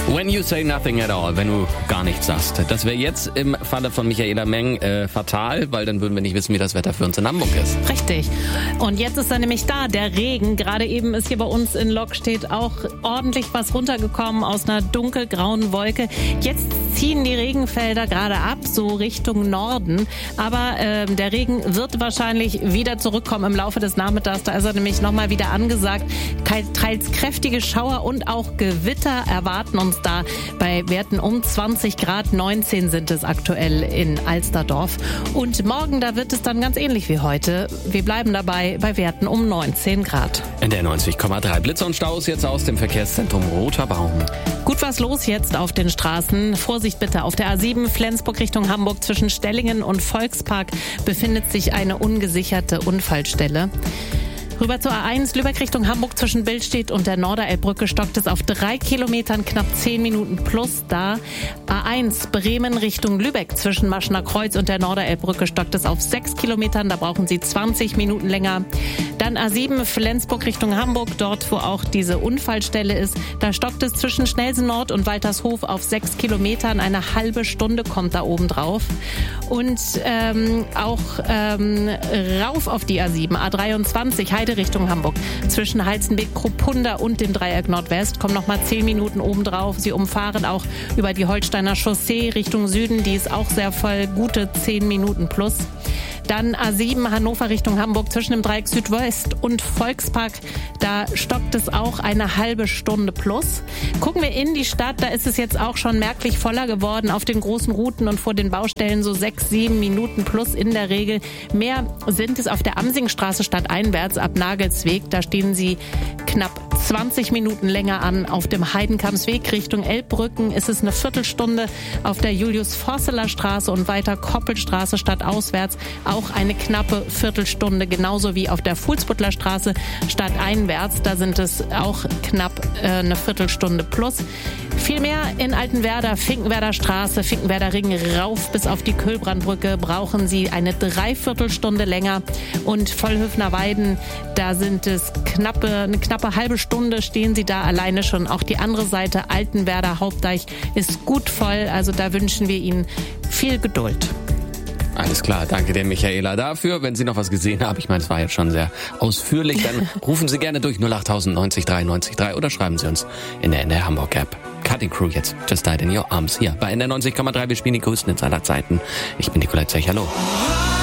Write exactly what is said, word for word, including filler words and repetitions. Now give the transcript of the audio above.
When you say nothing at all, wenn du gar nichts sagst. Das wäre jetzt im Falle von Michaela Meng äh, fatal, weil dann würden wir nicht wissen, wie das Wetter für uns in Hamburg ist. Richtig. Und jetzt ist er nämlich da, der Regen. Gerade eben ist hier bei uns in Lokstedt auch ordentlich was runtergekommen aus einer dunkelgrauen Wolke. Jetzt ziehen die Regenfelder gerade ab, so Richtung Norden. Aber äh, der Regen wird wahrscheinlich wieder zurückkommen im Laufe des Nachmittags. Da ist er nämlich nochmal wieder angesagt. Teils kräftige Schauer und auch Gewitter erwarten uns da bei Werten um zwanzig Grad. neunzehn sind es aktuell in Alsterdorf. Und morgen, da wird es dann ganz ähnlich wie heute. Wir bleiben dabei bei Werten um neunzehn Grad. In der neunzig Komma drei Blitze und Staus jetzt aus dem Verkehrszentrum Roter Baum. Gut was los jetzt auf den Straßen. Vorsicht bitte, auf der A sieben Flensburg Richtung Hamburg zwischen Stellingen und Volkspark befindet sich eine ungesicherte Unfallstelle. Rüber zur A eins, Lübeck Richtung Hamburg zwischen Billstedt und der Norderelbbrücke stockt es auf drei Kilometern, knapp zehn Minuten plus da. A eins, Bremen Richtung Lübeck zwischen Maschener Kreuz und der Norderelbbrücke stockt es auf sechs Kilometern, da brauchen Sie zwanzig Minuten länger. Dann A sieben, Flensburg Richtung Hamburg, dort wo auch diese Unfallstelle ist, da stockt es zwischen Schnelsen Nord und Waltershof auf sechs Kilometern, eine halbe Stunde kommt da oben drauf. Und ähm, auch ähm, rauf auf die A sieben, A dreiundzwanzig, Heide Richtung Hamburg. Zwischen Halstenbeck, Kruppunda und dem Dreieck Nordwest kommen nochmal zehn Minuten obendrauf. Sie umfahren auch über die Holsteiner Chaussee Richtung Süden. Die ist auch sehr voll, gute zehn Minuten plus. Dann A sieben Hannover Richtung Hamburg zwischen dem Dreieck Südwest und Volkspark. Da stockt es auch eine halbe Stunde plus. Gucken wir in die Stadt, da ist es jetzt auch schon merklich voller geworden auf den großen Routen und vor den Baustellen so sechs, sieben Minuten plus in der Regel. Mehr sind es auf der Amsingstraße stadteinwärts ab Nagelsweg. Da stehen sie knapp zwanzig Minuten länger an. Auf dem Heidenkampsweg Richtung Elbbrücken ist es eine Viertelstunde. Auf der Julius-Forsteler-Straße und weiter Koppelstraße stadtauswärts auch eine knappe Viertelstunde. Genauso wie auf der Fuhlsbüttler Straße stadteinwärts. Da sind es auch knapp äh, eine Viertelstunde plus. Viel mehr in Altenwerder, Finkenwerder Straße, Finkenwerder Ring rauf bis auf die Kühlbrandbrücke brauchen Sie eine Dreiviertelstunde länger. Und Vollhöfner Weiden, da sind es knappe, eine knappe halbe Stunde stehen Sie da alleine schon. Auch die andere Seite, Altenwerder Hauptdeich, ist gut voll. Also da wünschen wir Ihnen viel Geduld. Alles klar, danke dir Michaela dafür. Wenn Sie noch was gesehen haben, ich meine, es war jetzt schon sehr ausführlich, dann rufen Sie gerne durch null acht tausend neunzig drei neunzig drei oder schreiben Sie uns in der N R Hamburg App. Cutting Crew jetzt, Just Died in Your Arms hier bei N R neunzig Komma drei. Wir spielen die größten Hits aller Zeiten. Ich bin Nikolai Zech, hallo.